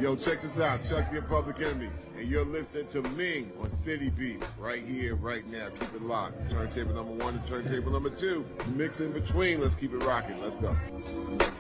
Yo, check this out. Chuck the Public Enemy. And you're listening to Ming on City Beat. Right here, right now. Keep it locked. Turntable number 1 and turntable number 2. Mix in between. Let's keep it rocking. Let's go.